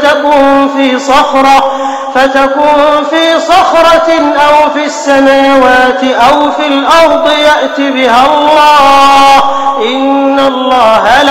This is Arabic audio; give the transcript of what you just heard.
فتكون في صخرة أو في السماوات أو في الأرض يأت بها الله إن الله